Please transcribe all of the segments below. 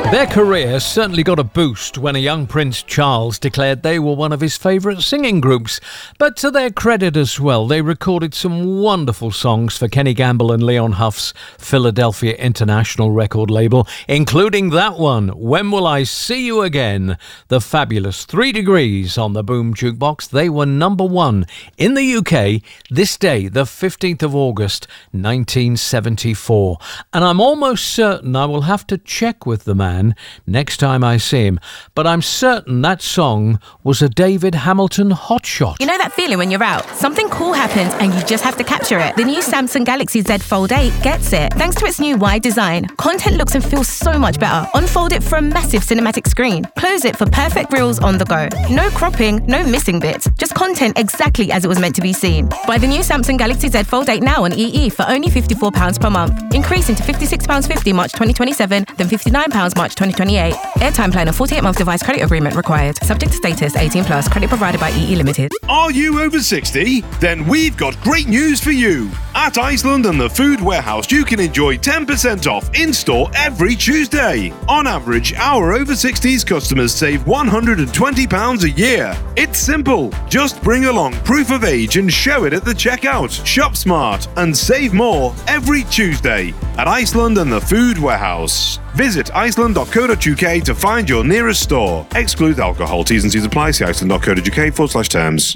Their career certainly got a boost when a young Prince Charles declared they were one of his favourite singing groups. But to their credit as well, they recorded some wonderful songs for Kenny Gamble and Leon Huff's Philadelphia International record label, including that one, When Will I See You Again? The fabulous 3 Degrees on the Boom Jukebox. They were number 1 in the UK this day, the 15th of August, 1974. And I'm almost certain I will have to check with the man next time I see him, but I'm certain that song was a David Hamilton hotshot. You know that feeling when you're out? Something cool happens and you just have to capture it. The new Samsung Galaxy Z Fold 8 gets it. Thanks to its new wide design, content looks and feels so much better. Unfold it for a massive cinematic screen. Close it for perfect reels on the go. No cropping, no missing bits. Just content exactly as it was meant to be seen. Buy the new Samsung Galaxy Z Fold 8 now on EE for only £54 per month. Increasing to £56.50 March 2027, then £59 March 2028. Airtime plan and 48-month device credit agreement required. Subject to status, 18+. Credit provided by EE Limited. Are you over 60? Then we've got great news for you. At Iceland and the Food Warehouse, you can enjoy 10% off in-store every Tuesday. On average, our over 60s customers save £120 a year. It's simple. Just bring along proof of age and show it at the checkout. Shop smart and save more every Tuesday at Iceland and the Food Warehouse. Visit iceland.co.uk to find your nearest store. Exclude alcohol. T's and C's apply. See iceland.co.uk/terms.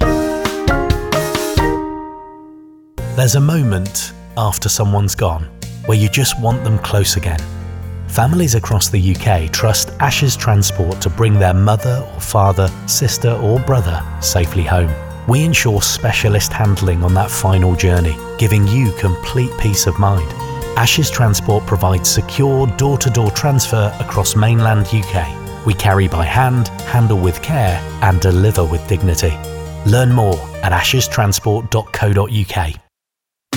There's a moment after someone's gone where you just want them close again. Families across the UK trust Ashes Transport to bring their mother or father, sister or brother safely home. We ensure specialist handling on that final journey, giving you complete peace of mind. Ashes Transport provides secure door-to-door transfer across mainland UK. We carry by hand, handle with care and deliver with dignity. Learn more at ashestransport.co.uk.